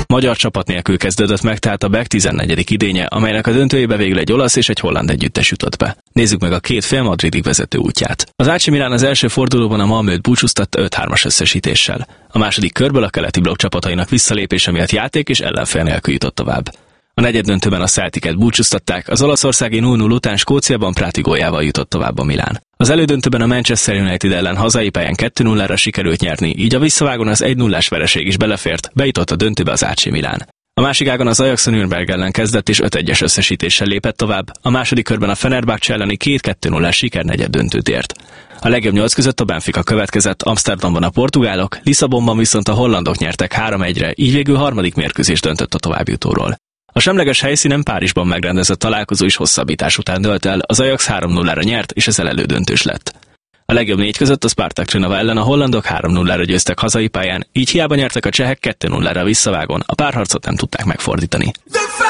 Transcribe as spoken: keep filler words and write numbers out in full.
Magyar csapat nélkül kezdődött meg tehát a bé e ká tizennegyedik idénye, amelynek a döntőjébe végül egy olasz és egy holland együttes jutott be. Nézzük meg a két fél Madridig vezető útját. Az á cé Milán az első fordulóban a Malmöt búcsúztatta öt-hármas összesítéssel. A második körből a keleti blokk csapatainak visszalépése miatt játék és ellenfél nélkül jutott tovább. A negyeddöntőben a Celticet búcsúztatták, az olaszországi null null után Skóciában Prati góljával jutott tovább a Milán. Az elődöntőben a Manchester United ellen hazai pályán kettő nullára sikerült nyerni, így a visszavágon az egy nullás vereség is belefért, bejutott a döntőbe az á cé Milán. A másik ágon az Ajax a Nürnberg ellen kezdett és öt egyes összesítéssel lépett tovább, a második körben a Fenerbahce elleni két kettő nullás siker negyeddöntőt ért. A legjobb nyolc között a Benfica következett, Amsterdamban a portugálok, Lisszabonban viszont a hollandok nyertek három egyre, így végül harmadik mérkőzés döntött a továbbjutóról. A semleges helyszínen Párizsban megrendezett találkozó is hosszabbítás után dölt el, az Ajax három nullára nyert, és ezzel elődöntős lett. A legjobb négy között a Spartak Trnava ellen a hollandok három nullára győztek hazai pályán, így hiába nyertek a csehek kettő nullára visszavágon, a párharcot nem tudták megfordítani.